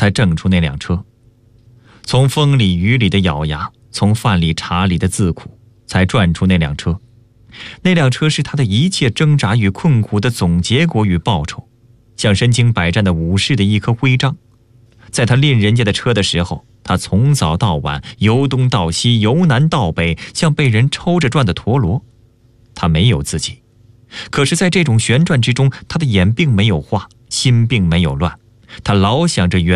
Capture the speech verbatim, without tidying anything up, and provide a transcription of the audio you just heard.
才挣出那辆车。从风里雨里的咬牙，从饭里茶里的自苦，才赚出那辆车。那辆车是他的一切挣扎与困苦的总结果与报酬，像身经百战的武士的一颗徽章。在他拎人家的车的时候，他从早到晚，由东到西，由南到北，像被人抽着转的陀螺。他没有自己，可是在这种旋转之中，他的眼并没有花，心并没有乱，他老想着原